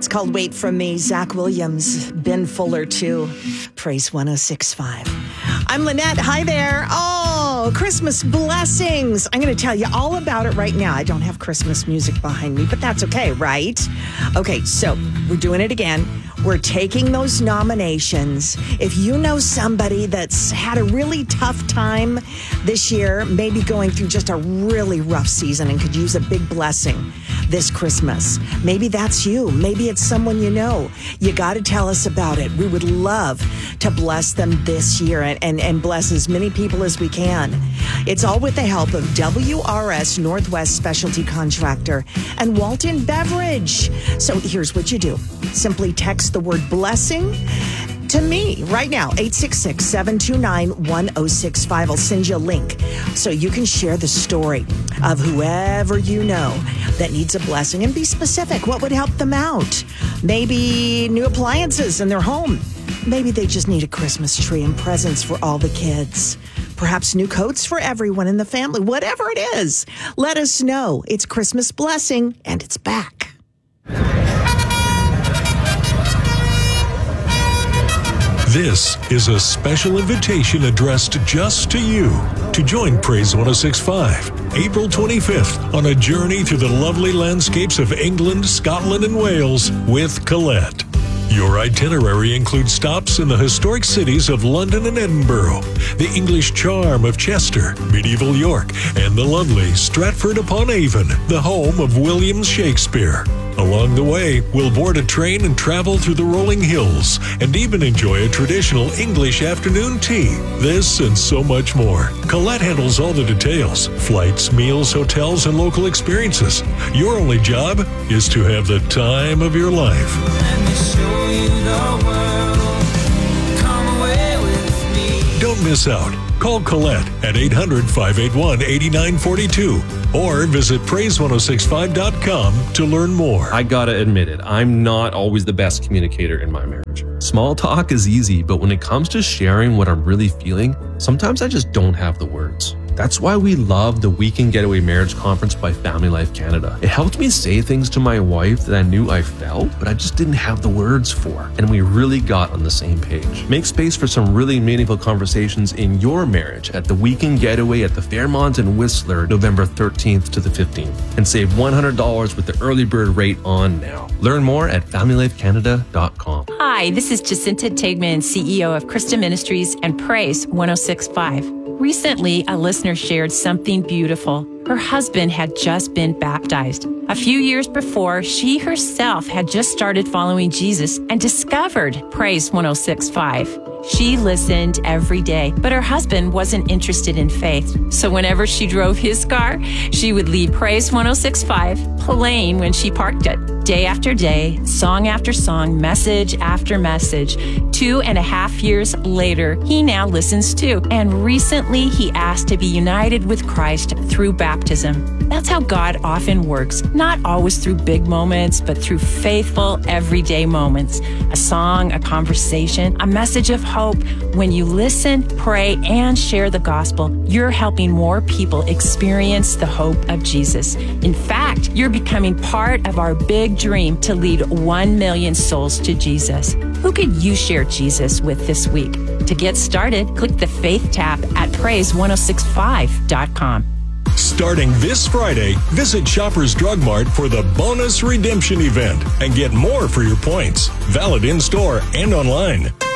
called Wait From Me. Zach Williams, Ben Fuller too. Praise 106.5. I'm Lynette. Hi there. Oh, Christmas blessings. I'm going to tell you all about it right now. I don't have Christmas music behind me, but that's okay, right? Okay, so we're doing it again. We're taking those nominations. If you know somebody that's had a really tough time this year, maybe going through just a really rough season and could use a big blessing this Christmas, maybe that's you. Maybe it's someone you know. You got to tell us about it. We would love to bless them this year and bless as many people as we can. It's all with the help of WRS Northwest Specialty Contractor and Walton Beverage. So here's what you do. Simply text the word blessing to me right now, 866-729-1065. I'll send you a link so you can share the story of whoever you know that needs a blessing, and be specific. What would help them out? Maybe new appliances in their home. Maybe they just need a Christmas tree and presents for all the kids. Perhaps new coats for everyone in the family. Whatever it is, let us know. It's Christmas Blessing, and it's back. This is a special invitation addressed just to you to join Praise 106.5, April 25th, on a journey through the lovely landscapes of England, Scotland, and Wales with Colette. Your itinerary includes stops in the historic cities of London and Edinburgh, the English charm of Chester, medieval York, and the lovely Stratford-upon-Avon, the home of William Shakespeare. Along the way, we'll board a train and travel through the rolling hills, and even enjoy a traditional English afternoon tea. This and so much more. Colette handles all the details: flights, meals, hotels, and local experiences. Your only job is to have the time of your life. Let me show you the world. Come away with me. Don't miss out. Call Colette at 800-581-8942 or visit praise1065.com to learn more. I gotta admit it, I'm not always the best communicator in my marriage. Small talk is easy, but when it comes to sharing what I'm really feeling, sometimes I just don't have the words. That's why we love the Weekend Getaway Marriage Conference by Family Life Canada. It helped me say things to my wife that I knew I felt, but I just didn't have the words for. And we really got on the same page. Make space for some really meaningful conversations in your marriage at the Weekend Getaway at the Fairmont in Whistler, November 13th to the 15th. And save $100 with the early bird rate on now. Learn more at FamilyLifeCanada.com. Hi, this is Jacinta Tegman, CEO of Christa Ministries and Praise 106.5. Recently, a listener shared something beautiful. Her husband had just been baptized. A few years before, she herself had just started following Jesus and discovered Praise 106.5. She listened every day, but her husband wasn't interested in faith. So whenever she drove his car, she would leave Praise 106.5 playing when she parked it. Day after day, song after song, message after message. 2.5 years later, he now listens too. And recently, he asked to be united with Christ through baptism. That's how God often works, not always through big moments, but through faithful, everyday moments. A song, a conversation, a message of hope. When you listen, pray, and share the gospel, you're helping more people experience the hope of Jesus. In fact, you're becoming part of our big dream to lead 1 million souls to Jesus. Who could you share Jesus with this week? To get started, click the Faith tab at praise1065.com. Starting this Friday, visit Shoppers Drug Mart for the Bonus Redemption event and get more for your points. Valid in-store and online.